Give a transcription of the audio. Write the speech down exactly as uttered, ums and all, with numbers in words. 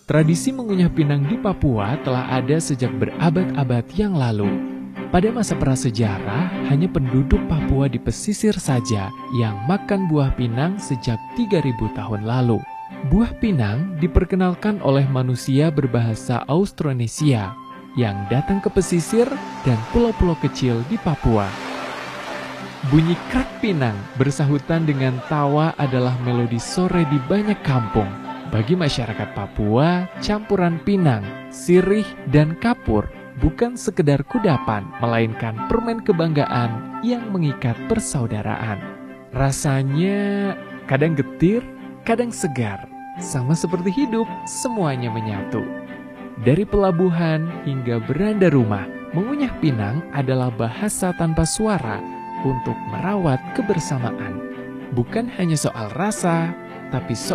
Tradisi mengunyah pinang di Papua telah ada sejak berabad-abad yang lalu. Pada masa prasejarah, hanya penduduk Papua di pesisir saja yang makan buah pinang sejak tiga ribu tahun lalu. Buah pinang diperkenalkan oleh manusia berbahasa Austronesia yang datang ke pesisir dan pulau-pulau kecil di Papua. Bunyi krak pinang bersahutan dengan tawa adalah melodi sore di banyak kampung. Bagi masyarakat Papua, campuran pinang, sirih, dan kapur bukan sekedar kudapan, melainkan permen kebanggaan yang mengikat persaudaraan. Rasanya kadang getir, kadang segar, sama seperti hidup, semuanya menyatu. Dari pelabuhan hingga beranda rumah, mengunyah pinang adalah bahasa tanpa suara untuk merawat kebersamaan. Bukan hanya soal rasa, tapi soal